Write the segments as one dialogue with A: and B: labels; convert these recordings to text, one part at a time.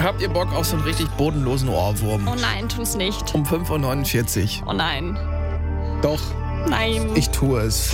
A: Habt ihr Bock auf so einen richtig bodenlosen Ohrwurm?
B: Oh nein, tu's nicht.
A: Um 5.49 Uhr.
B: Oh nein.
A: Doch,
B: Nein.
A: ich tue es.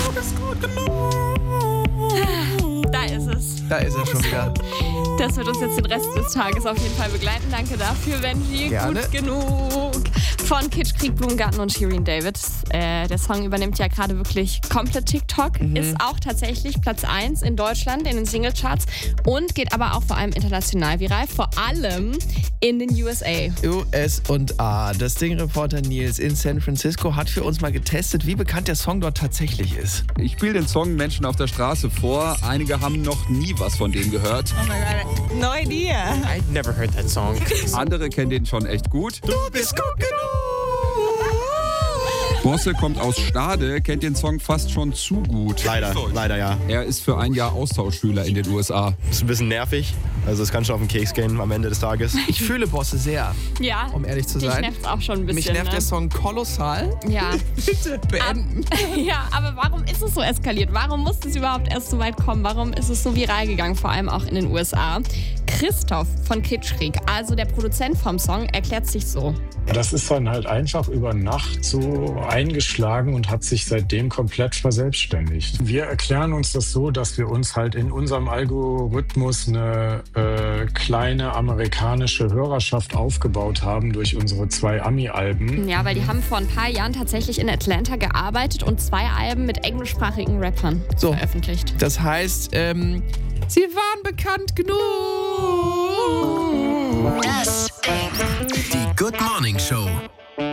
B: Da ist es.
A: Da ist er schon wieder.
B: Das wird uns jetzt den Rest des Tages auf jeden Fall begleiten. Danke dafür, Benji.
A: Gerne.
B: Gut genug. Von Kitschkrieg, Blumengarten und Shirin David. Der Song übernimmt ja gerade wirklich komplett TikTok. Ist auch tatsächlich Platz 1 in Deutschland in den Singlecharts und geht aber auch vor allem international viral. Vor allem in den USA.
A: USA. Das Ding-Reporter Nils in San Francisco hat für uns mal getestet, wie bekannt der Song dort tatsächlich ist.
C: Ich spiele den Song Menschen auf der Straße vor. Einige haben noch nie was von dem gehört.
D: Oh my god, no idea.
E: I'd never heard that song.
C: Andere kennen den schon echt gut.
A: Du bist gut genug!
C: Bosse kommt aus Stade, kennt den Song fast schon zu gut.
E: Leider ja.
C: Er ist für ein Jahr Austauschschüler in den USA.
E: Ist ein bisschen nervig. Also es kann schon auf den Keks gehen am Ende des Tages.
A: Ich fühle Bosse sehr,
B: Ja,
A: um ehrlich zu
B: dich
A: sein.
B: nervt's auch schon ein bisschen.
A: Mich nervt der Song kolossal.
B: Ja.
A: Bitte beenden.
B: Ja, aber warum ist es so eskaliert? Warum musste es überhaupt erst so weit kommen? Warum ist es so viral gegangen, vor allem auch in den USA? Christoph von Kitschkrieg, also der Produzent vom Song, erklärt sich so.
F: Das ist dann halt einfach über Nacht so eingeschlagen und hat sich seitdem komplett verselbstständigt. Wir erklären uns das so, dass wir uns halt in unserem Algorithmus eine kleine amerikanische Hörerschaft aufgebaut haben durch unsere 2 Ami-Alben.
B: Ja, weil die haben vor ein paar Jahren tatsächlich in Atlanta gearbeitet und 2 Alben mit englischsprachigen Rappern veröffentlicht.
A: Das heißt, sie waren bekannt genug.
G: Die Good Morning Show.